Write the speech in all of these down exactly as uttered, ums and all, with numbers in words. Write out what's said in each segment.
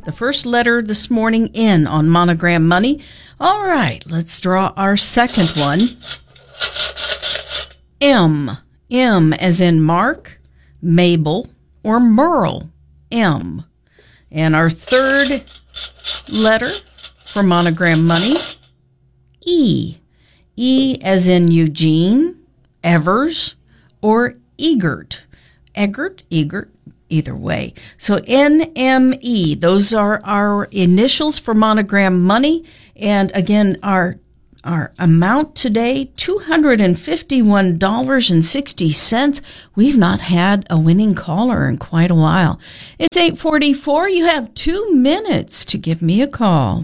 The first letter this morning, N, on Monogram Money. All right, let's draw our second one. M. M as in Mark, Mabel, or Merle. M. And our third letter for Monogram Money, E. E as in Eugene, Evers, or Egert. Egert, Egert, either way. So N M E, those are our initials for Monogram Money. And again, our our amount today, two hundred fifty-one dollars and sixty cents. We've not had a winning caller in quite a while. It's eight forty-four. You have two minutes to give me a call.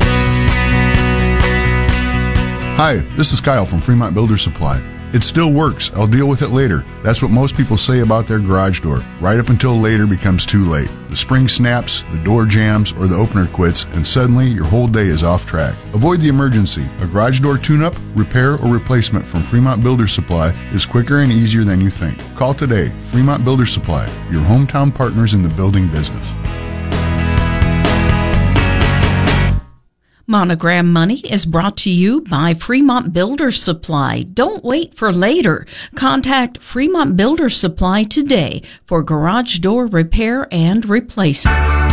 Hi, this is Kyle from Fremont Builder Supply. It still works. I'll deal with it later. That's what most people say about their garage door. Right up until later becomes too late. The spring snaps, the door jams, or the opener quits, and suddenly your whole day is off track. Avoid the emergency. A garage door tune-up, repair, or replacement from Fremont Builder Supply is quicker and easier than you think. Call today. Fremont Builder Supply, your hometown partners in the building business. Monogram Money is brought to you by Fremont Builder Supply. Don't wait for later. Contact Fremont Builder Supply today for garage door repair and replacement.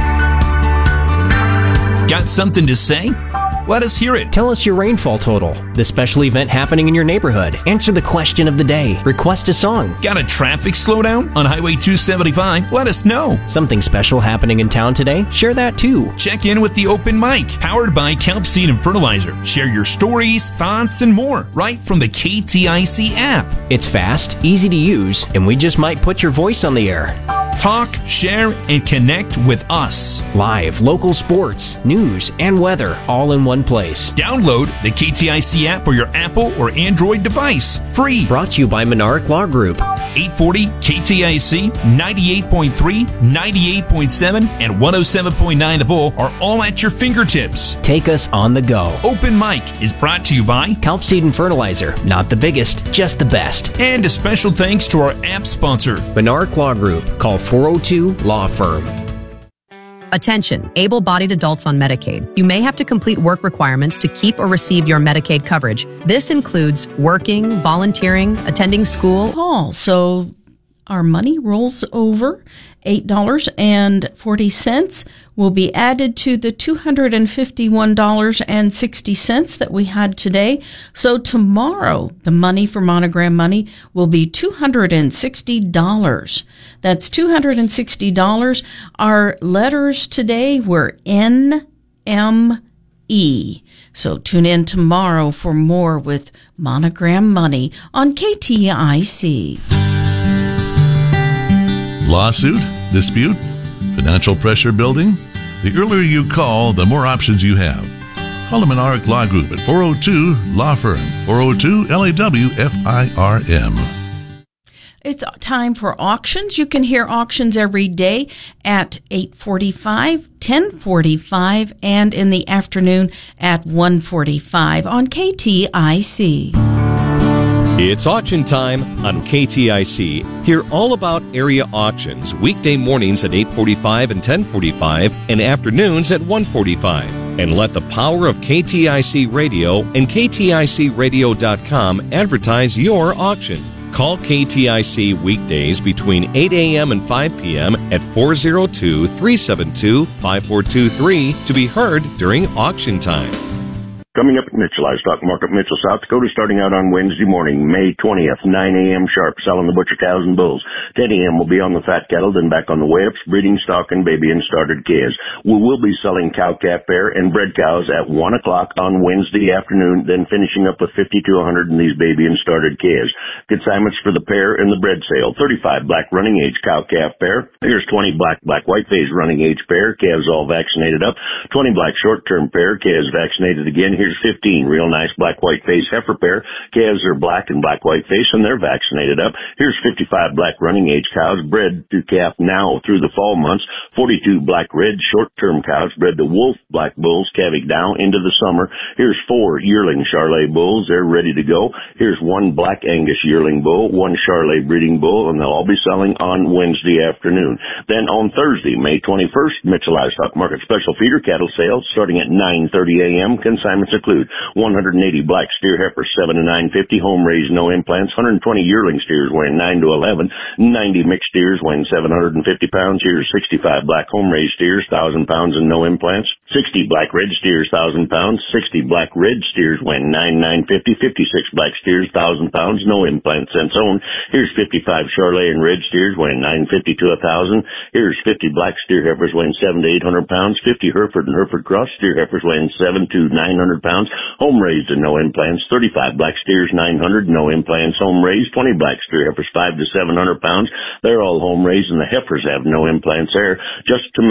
Got something to say? Let us hear it. Tell us your rainfall total, the special event happening in your neighborhood. Answer the question of the day. Request a song. Got a traffic slowdown on Highway two seventy-five? Let us know. Something special happening in town today? Share that too. Check in with the Open Mic, powered by Kelp Seed and Fertilizer. Share your stories, thoughts, and more right from the K T I C app. It's fast, easy to use, and we just might put your voice on the air. Talk, share, and connect with us. Live, local sports, news, and weather all in one place. Download the K T I C app for your Apple or Android device. Free. Brought to you by Monarch Law Group. eight forty K T I C, ninety-eight point three, ninety-eight point seven, and one oh seven point nine The Bull are all at your fingertips. Take us on the go. Open Mic is brought to you by Kelp Seed and Fertilizer. Not the biggest, just the best. And a special thanks to our app sponsor, Monarch Law Group. Call four oh two Law Firm. Attention, able-bodied adults on Medicaid. You may have to complete work requirements to keep or receive your Medicaid coverage. This includes working, volunteering, attending school. Call. So our money rolls over. eight dollars and forty cents will be added to the two hundred fifty-one dollars and sixty cents that we had today. So tomorrow, the money for Monogram Money will be two hundred sixty dollars. That's two hundred sixty dollars. Our letters today were N M E. So tune in tomorrow for more with Monogram Money on K T I C. Lawsuit? Dispute? Financial pressure building? The earlier you call, the more options you have. Call the Monarch Law Group at four oh two Law Firm, four oh two L A W F I R M. It's time for auctions. You can hear auctions every day at eight forty-five, ten forty-five, and in the afternoon at one forty-five on K T I C. It's auction time on K T I C. Hear all about area auctions weekday mornings at eight forty-five and ten forty-five and afternoons at one forty-five. And let the power of K T I C Radio and K T I C radio dot com advertise your auction. Call K T I C weekdays between eight a.m. and five p.m. at four oh two, three seven two, five four two three to be heard during auction time. Coming up at Mitchell Livestock Market, Mitchell, South Dakota, starting out on Wednesday morning, May twentieth, nine a.m. sharp, selling the butcher cows and bulls. ten a.m. will be on the fat cattle, then back on the weigh-ups, breeding stock, and baby and started calves. We will be selling cow-calf pair and bred cows at one o'clock on Wednesday afternoon, then finishing up with fifty to one hundred in these baby and started calves. Consignments for the pair and the bred sale. thirty-five black running age cow-calf pair. Here's twenty black, black, white-faced running age pair, calves all vaccinated up. twenty black short-term pair, calves vaccinated again. Here Here's fifteen real nice black-white face heifer pair. Calves are black and black-white face, and they're vaccinated up. Here's fifty-five black running age cows bred to calf now through the fall months. forty-two black red short-term cows bred to wolf black bulls calving now into the summer. Here's four yearling Charolais bulls. They're ready to go. Here's one black Angus yearling bull, one Charolais breeding bull, and they'll all be selling on Wednesday afternoon. Then on Thursday, May twenty-first, Mitchell Livestock Market special feeder cattle sales starting at nine thirty a.m. Consignments include one hundred eighty black steer heifers, seven to nine fifty, home raised, no implants, one hundred twenty yearling steers weighing nine to eleven, ninety mixed steers weighing seven hundred fifty pounds. Here's sixty-five black home raised steers, one thousand pounds and no implants, sixty black red steers, one thousand pounds, sixty black red steers weighing nine nine fifty, fifty-six black steers, one thousand pounds, no implants since owned. Here's fifty-five Charolais and red steers weighing nine fifty to one thousand. Here's fifty black steer heifers weighing seven to eight hundred pounds, fifty Hereford and Hereford Cross steer heifers weighing seven to nine hundred pounds, home raised and no implants, thirty-five black steers, nine hundred, no implants, home raised, twenty black steer heifers, five to seven hundred pounds. They're all home raised, and the heifers have no implants there. Just to